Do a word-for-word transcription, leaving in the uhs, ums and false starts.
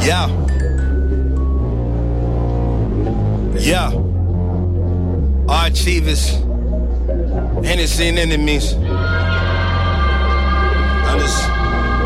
Yeah. Yeah. Our achievers, Hennessy and enemies. I just